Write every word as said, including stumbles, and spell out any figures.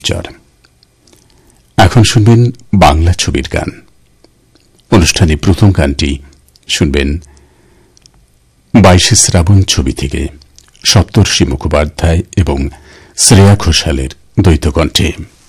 চর। এখন শুনবেন বাংলা ছবির গান। অনুষ্ঠানে প্রথম গানটি শুনবেন বাইশে শ্রাবণ ছবি থেকে সপ্তর্ষি মুখোপাধ্যায় এবং শ্রেয়া ঘোষালের দ্বৈত কণ্ঠে।